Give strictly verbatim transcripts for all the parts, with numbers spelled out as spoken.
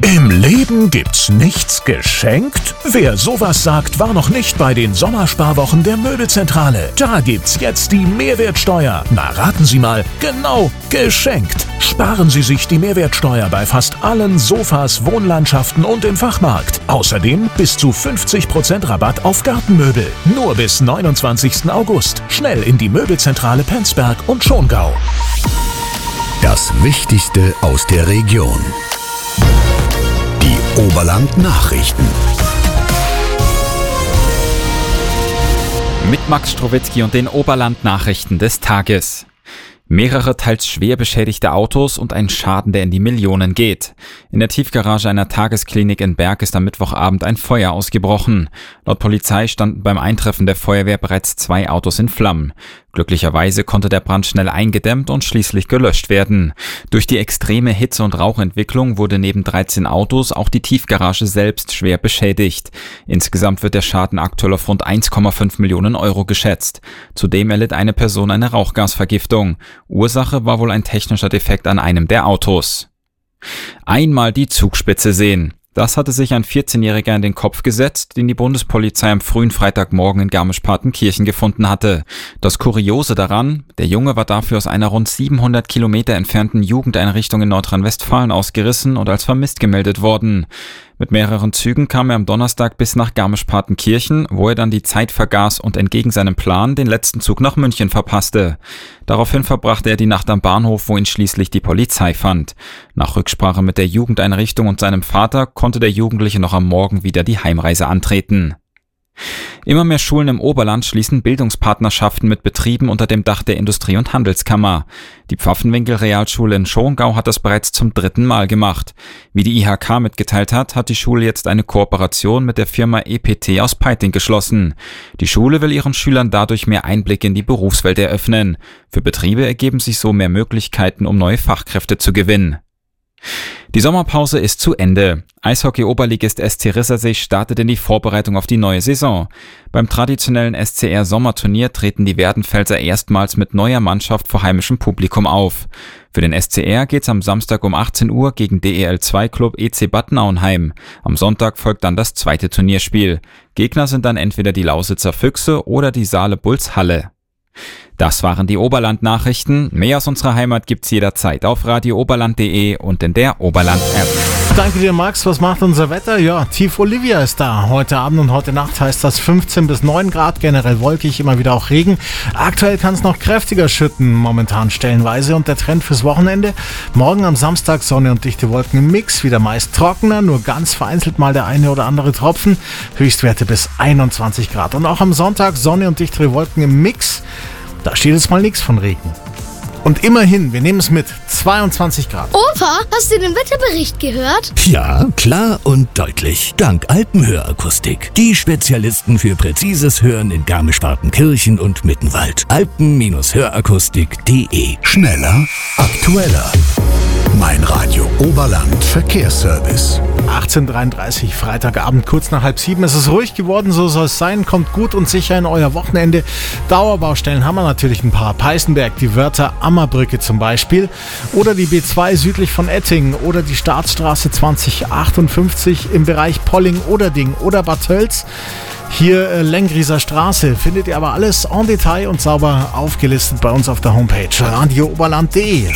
Im Leben gibt's nichts geschenkt? Wer sowas sagt, war noch nicht bei den Sommersparwochen der Möbelzentrale. Da gibt's jetzt die Mehrwertsteuer. Na, raten Sie mal, genau, geschenkt. Sparen Sie sich die Mehrwertsteuer bei fast allen Sofas, Wohnlandschaften und im Fachmarkt. Außerdem bis zu fünfzig Prozent Rabatt auf Gartenmöbel. Nur bis neunundzwanzigsten August. Schnell in die Möbelzentrale Penzberg und Schongau. Das Wichtigste aus der Region. Die Oberland-Nachrichten. Mit Max Strowitzki und den Oberland-Nachrichten des Tages. Mehrere teils schwer beschädigte Autos und ein Schaden, der in die Millionen geht. In der Tiefgarage einer Tagesklinik in Berg ist am Mittwochabend ein Feuer ausgebrochen. Laut Polizei standen beim Eintreffen der Feuerwehr bereits zwei Autos in Flammen. Glücklicherweise konnte der Brand schnell eingedämmt und schließlich gelöscht werden. Durch die extreme Hitze- und Rauchentwicklung wurde neben dreizehn Autos auch die Tiefgarage selbst schwer beschädigt. Insgesamt wird der Schaden aktuell auf rund eins Komma fünf Millionen Euro geschätzt. Zudem erlitt eine Person eine Rauchgasvergiftung. Ursache war wohl ein technischer Defekt an einem der Autos. Einmal die Zugspitze sehen. Das hatte sich ein vierzehnjähriger in den Kopf gesetzt, den die Bundespolizei am frühen Freitagmorgen in Garmisch-Partenkirchen gefunden hatte. Das Kuriose daran, der Junge war dafür aus einer rund siebenhundert Kilometer entfernten Jugendeinrichtung in Nordrhein-Westfalen ausgerissen und als vermisst gemeldet worden. Mit mehreren Zügen kam er am Donnerstag bis nach Garmisch-Partenkirchen, wo er dann die Zeit vergaß und entgegen seinem Plan den letzten Zug nach München verpasste. Daraufhin verbrachte er die Nacht am Bahnhof, wo ihn schließlich die Polizei fand. Nach Rücksprache mit der Jugendeinrichtung und seinem Vater konnte der Jugendliche noch am Morgen wieder die Heimreise antreten. Immer mehr Schulen im Oberland schließen Bildungspartnerschaften mit Betrieben unter dem Dach der Industrie- und Handelskammer. Die Pfaffenwinkel-Realschule in Schongau hat das bereits zum dritten Mal gemacht. Wie die I H K mitgeteilt hat, hat die Schule jetzt eine Kooperation mit der Firma E P T aus Peiting geschlossen. Die Schule will ihren Schülern dadurch mehr Einblick in die Berufswelt eröffnen. Für Betriebe ergeben sich so mehr Möglichkeiten, um neue Fachkräfte zu gewinnen. Die Sommerpause ist zu Ende. Eishockey-Oberligist S C Rissersee startet in die Vorbereitung auf die neue Saison. Beim traditionellen S C R-Sommerturnier treten die Werdenfelser erstmals mit neuer Mannschaft vor heimischem Publikum auf. Für den S C R geht's am Samstag um achtzehn Uhr gegen D E L zwei Club E C Bad Nauenheim. Am Sonntag folgt dann das zweite Turnierspiel. Gegner sind dann entweder die Lausitzer Füchse oder die Saale Bulls Halle. Das waren die Oberland-Nachrichten. Mehr aus unserer Heimat gibt's jederzeit auf radio oberland punkt de und in der Oberland-App. Danke dir, Max. Was macht unser Wetter? Ja, Tief Olivia ist da. Heute Abend und heute Nacht heißt das fünfzehn bis neun Grad, generell wolkig, immer wieder auch Regen. Aktuell kann es noch kräftiger schütten, momentan stellenweise. Und der Trend fürs Wochenende? Morgen am Samstag Sonne und dichte Wolken im Mix, wieder meist trockener, nur ganz vereinzelt mal der eine oder andere Tropfen. Höchstwerte bis einundzwanzig Grad. Und auch am Sonntag Sonne und dichtere Wolken im Mix. Da steht jetzt mal nichts von Regen. Und immerhin, wir nehmen es mit, zweiundzwanzig Grad. Opa, hast du den Wetterbericht gehört? Ja, klar und deutlich. Dank Alpenhörakustik. Die Spezialisten für präzises Hören in Garmisch-Partenkirchen und Mittenwald. alpen Hörakustik punkt de. Schneller, aktueller. Mein Radio Oberland Verkehrsservice. achtzehn Uhr dreiunddreißig, Freitagabend, kurz nach halb sieben. Es ist ruhig geworden, so soll es sein. Kommt gut und sicher in euer Wochenende. Dauerbaustellen haben wir natürlich ein paar. Peißenberg, die Wörther Ammerbrücke zum Beispiel. Oder die B zwei südlich von Ettingen. Oder die Staatsstraße zwanzig achtundfünfzig im Bereich Polling-Oderding oder Bad Tölz. Hier äh, Lengrieser Straße. Findet ihr aber alles en Detail und sauber aufgelistet bei uns auf der Homepage radio oberland punkt de.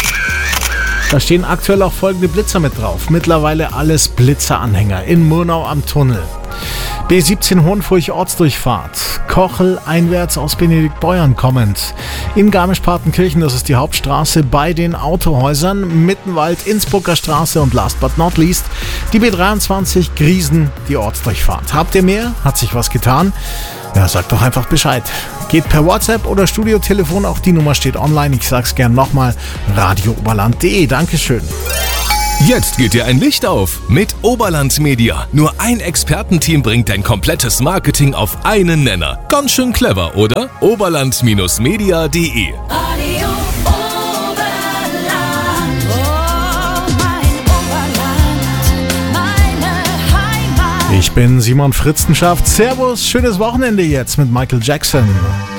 Da stehen aktuell auch folgende Blitzer mit drauf. Mittlerweile alles Blitzeranhänger in Murnau am Tunnel. B siebzehn Hohenfurch Ortsdurchfahrt. Kochel einwärts aus Benediktbeuern kommend. In Garmisch-Partenkirchen, das ist die Hauptstraße, bei den Autohäusern. Mittenwald, Innsbrucker Straße und last but not least die B dreiundzwanzig Griesen, die Ortsdurchfahrt. Habt ihr mehr? Hat sich was getan? Ja, sagt doch einfach Bescheid. Geht per WhatsApp oder Studiotelefon, auch die Nummer steht online. Ich sag's gern nochmal, radio oberland punkt de. Dankeschön. Jetzt geht dir ein Licht auf mit Oberland Media. Nur ein Expertenteam bringt dein komplettes Marketing auf einen Nenner. Ganz schön clever, oder? oberland Media punkt de. Ich bin Simon Fritzenschaft. Servus, schönes Wochenende jetzt mit Michael Jackson.